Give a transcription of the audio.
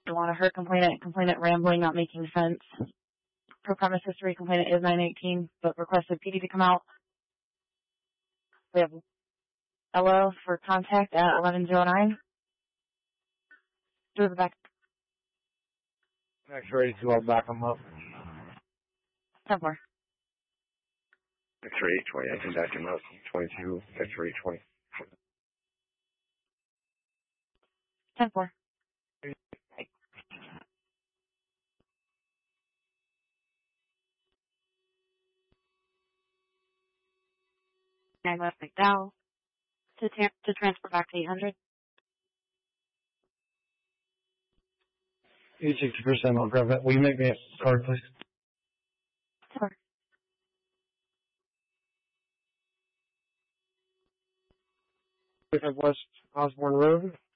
you want to hurt complainant, complainant rambling, not making sense. Per premise history, complainant is 918, but requested PD to come out. We have LO for contact at 1109. Do the back. X-ray 2, I'll back them up. 10-4. X-ray 20, I can back him up. 22, X-ray 20. 10-4. Nine West McDowell to transfer back to 800. 60% on prevent. Will you make me a card, please? Sure. West Osborne Road.